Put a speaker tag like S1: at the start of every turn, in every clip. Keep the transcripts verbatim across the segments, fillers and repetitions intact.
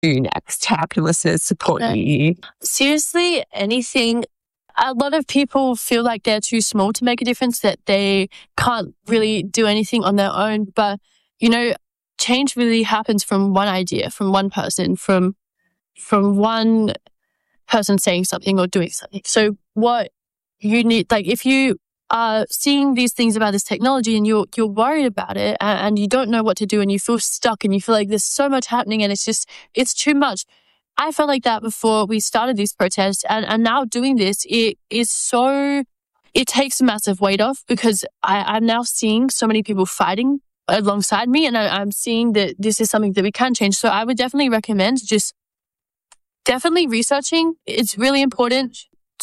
S1: do next? How can listeners support
S2: Uh,
S1: you?
S2: Seriously, anything. A lot of people feel like they're too small to make a difference, that they can't really do anything on their own. But, you know, change really happens from one idea, from one person, from from one person saying something or doing something. So what you need, like if you are seeing these things about this technology and you're you're worried about it and, and you don't know what to do and you feel stuck and you feel like there's so much happening and it's just, it's too much. I felt like that before we started these protests, and, and now doing this, it is so, it takes a massive weight off, because I, I'm now seeing so many people fighting alongside me, and I, I'm seeing that this is something that we can change. So I would definitely recommend just definitely researching. It's really important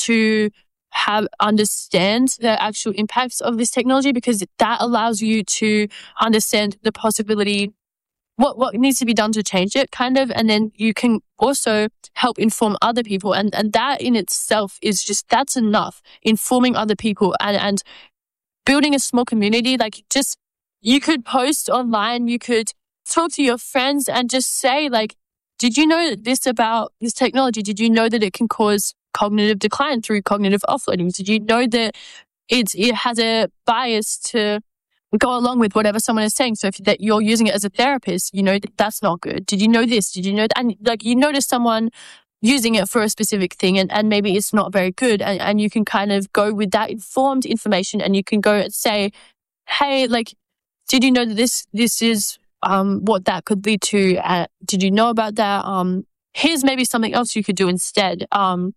S2: to have understand the actual impacts of this technology, because that allows you to understand the possibility, what what needs to be done to change it, kind of, and then you can also help inform other people, and and that in itself is just, that's enough. Informing other people and and building a small community. Like, just, you could post online, you could talk to your friends and just say, like, did you know this about this technology? Did you know that it can cause cognitive decline through cognitive offloading? Did you know that it's it has a bias to go along with whatever someone is saying? So if that you're using it as a therapist, you know that that's not good. Did you know this? Did you know that? And like, you notice someone using it for a specific thing, and, and maybe it's not very good, and, and you can kind of go with that informed information, and you can go and say, hey, like, did you know that this this is um what that could lead to? Uh, did you know about that? Um, here's maybe something else you could do instead. Um,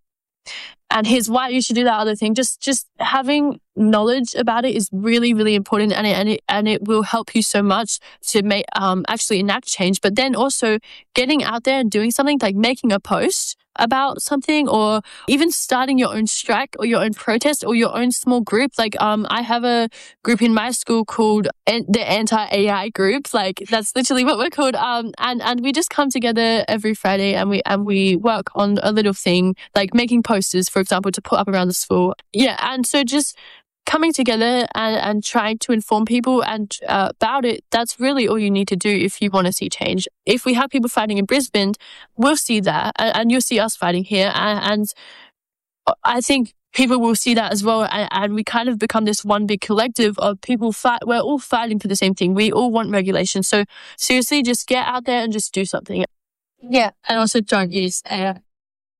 S2: and here's why you should do that other thing. Just just having knowledge about it is really, really important, and it and it and it will help you so much to make um actually enact change. But then also getting out there and doing something, like making a post about something, or even starting your own strike or your own protest or your own small group. Like um I have a group in my school called An- the Anti-A I group. Like, that's literally what we're called. Um and and we just come together every Friday, and we and we work on a little thing, like making posters, for example, to put up around the school. Yeah, and so just coming together and, and trying to inform people and uh, about it, that's really all you need to do if you want to see change. If we have people fighting in Brisbane, we'll see that, and, and you'll see us fighting here. And, and I think people will see that as well. And, and we kind of become this one big collective of people fight. We're all fighting for the same thing. We all want regulation. So seriously, just get out there and just do something.
S3: Yeah, and also don't use A I.